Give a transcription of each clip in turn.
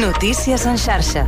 Notícies en xarxa.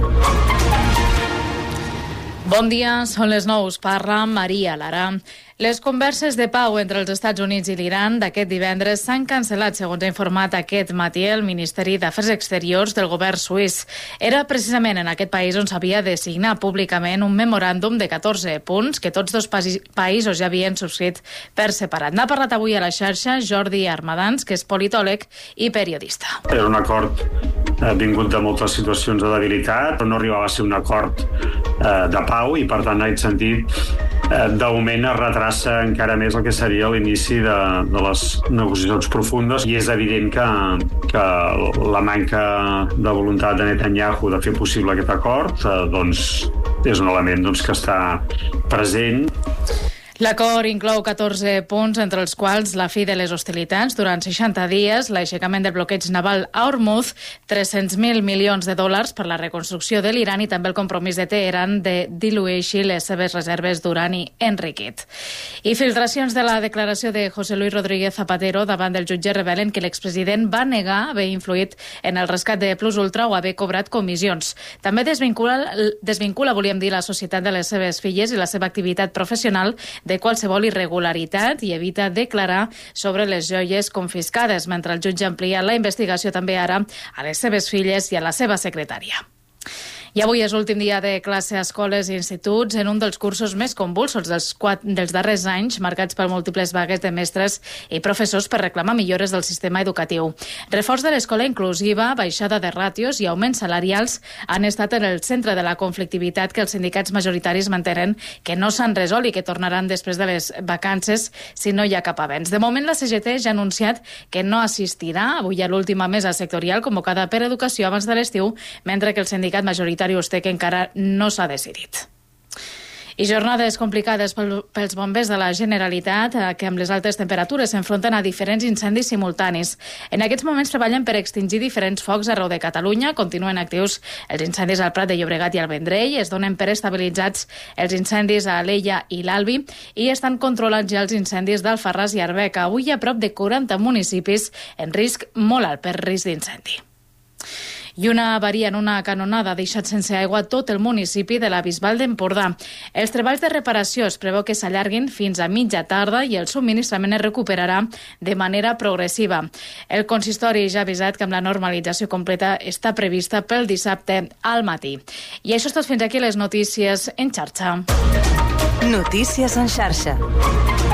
Bon dia, són les 9, us parla Maria Lara. Les converses de pau entre els Estats Units i l'Iran d'aquest divendres s'han cancel·lat, segons ha informat aquest matí el Ministeri d'Afers Exteriors del govern suís. Era precisament en aquest país on s'havia de signar públicament un memoràndum de 14 punts que tots dos països ja havien subscrit per separat. N'ha parlat avui a la xarxa Jordi Armadans, que és politòleg i periodista. Era un acord vingut de moltes situacions de debilitat, però no arribava a ser un acord de pau i, per tant, en aquest sentit, d'augment es retrassa encara més el que seria l'inici de les negociacions profundes i és evident que la manca de voluntat de Netanyahu de fer possible aquest acord és un element que està present. L'acord inclou 14 punts, entre els quals la fi de les hostilitats durant 60 dies, l'aixecament del bloqueig naval a Hormuz, 300.000 milions de dòlars per la reconstrucció de l'Iran i també el compromís de Teheran de diluir les seves reserves d'urani enriquit. I filtracions de la declaració de José Luis Rodríguez Zapatero davant del jutge revelen que l'expresident va negar haver influït en el rescat de Plus Ultra o haver cobrat comissions. També desvincula, volíem dir, la societat de les seves filles i la seva activitat professional de qualsevol irregularitat i evita declarar sobre les joies confiscades, mentre el jutge amplia la investigació també ara a les seves filles i a la seva secretària. I avui és l'últim dia de classe a escoles i instituts en un dels cursos més convulsos dels darrers anys, marcats per múltiples vagues de mestres i professors per reclamar millores del sistema educatiu. Reforç de l'escola inclusiva, baixada de ràtios i augments salarials han estat en el centre de la conflictivitat que els sindicats majoritaris mantenen que no s'han resolt i que tornaran després de les vacances si no hi ha cap avenç. De moment, la CGT ja ha anunciat que no assistirà avui a l'última mesa sectorial convocada per Educació abans de l'estiu, mentre que el sindicat majoritari que encara no s'ha decidit. I jornades complicades pels bombers de la Generalitat, que amb les altes temperatures s'enfronten a diferents incendis simultanis. En aquests moments treballen per extingir diferents focs arreu de Catalunya, continuen actius els incendis al Prat de Llobregat i al Vendrell, es donen per estabilitzats els incendis a Alella i l'Albi i estan controlats ja els incendis d'Alfarràs i Arbeca. Avui hi ha prop de 40 municipis en risc molt alt per risc d'incendi. I una avaria en una canonada ha deixat sense aigua tot el municipi de la Bisbal d'Empordà. Els treballs de reparació es preveu que s'allarguin fins a mitja tarda i el subministrament es recuperarà de manera progressiva. El consistori ja ha avisat que amb la normalització completa està prevista pel dissabte al matí. I això és tot, fins aquí les notícies en xarxa. Notícies en xarxa.